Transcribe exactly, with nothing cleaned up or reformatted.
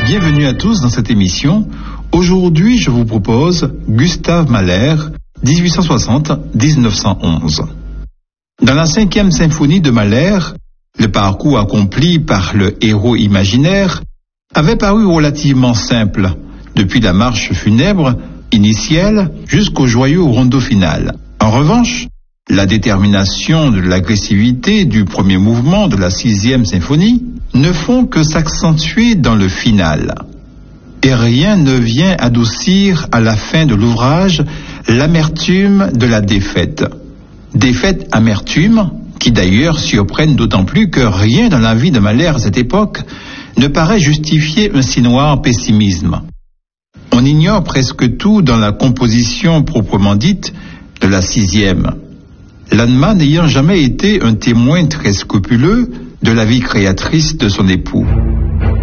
Bienvenue à tous dans cette émission. Aujourd'hui, je vous propose Gustave Mahler, dix-huit cent soixante à dix-neuf cent onze. Dans la cinquième symphonie de Mahler, le parcours accompli par le héros imaginaire avait paru relativement simple, depuis la marche funèbre initiale jusqu'au joyeux rondo final. En revanche, la détermination de l'agressivité du premier mouvement de la sixième symphonie ne font que s'accentuer dans le final. Et rien ne vient adoucir à la fin de l'ouvrage l'amertume de la défaite. Défaite amertume, qui d'ailleurs surprennent d'autant plus que rien dans la vie de Mahler à cette époque ne paraît justifier un si noir pessimisme. On ignore presque tout dans la composition proprement dite de la sixième. Lanma n'ayant jamais été un témoin très scrupuleux de la vie créatrice de son époux.